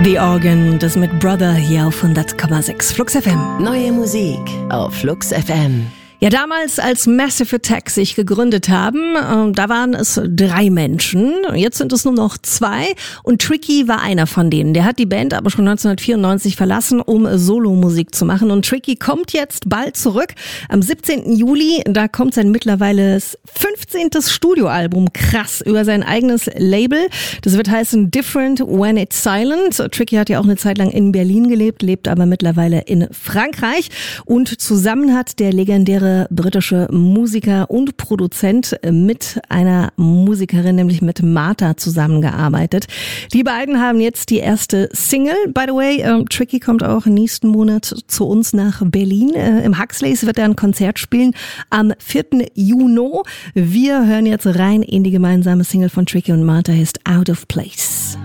The Organ, das mit Brother hier auf 100,6 Flux FM. Neue Musik auf Flux FM. Ja, damals, als Massive Attack sich gegründet haben, da waren es 3 Menschen. Jetzt sind es nur noch 2 und Tricky war einer von denen. Der hat die Band aber schon 1994 verlassen, um Solomusik zu machen. Und Tricky kommt jetzt bald zurück. Am 17. Juli, da kommt sein mittlerweile 15. Studioalbum, krass, über sein eigenes Label. Das wird heißen Different When It's Silent. Tricky hat ja auch eine Zeit lang in Berlin gelebt, lebt aber mittlerweile in Frankreich. Und zusammen hat der legendäre britische Musiker und Produzent mit einer Musikerin, nämlich mit Martha, zusammengearbeitet. Die beiden haben jetzt die erste Single. By the way, Tricky kommt auch nächsten Monat zu uns nach Berlin. Im Huxleys wird er ein Konzert spielen am 4. Juni. Wir hören jetzt rein in die gemeinsame Single von Tricky und Martha, heißt Out of Place.